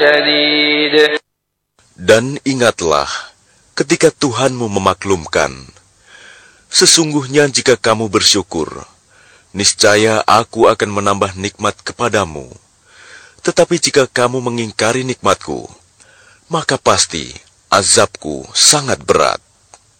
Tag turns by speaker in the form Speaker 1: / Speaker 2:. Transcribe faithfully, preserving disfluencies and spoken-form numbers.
Speaker 1: شديد.
Speaker 2: Dan ingatlah ketika Tuhanmu memaklumkan, sesungguhnya jika kamu bersyukur, niscaya aku akan menambah nikmat kepadamu. Tetapi jika kamu mengingkari nikmatku, maka pasti azabku sangat berat.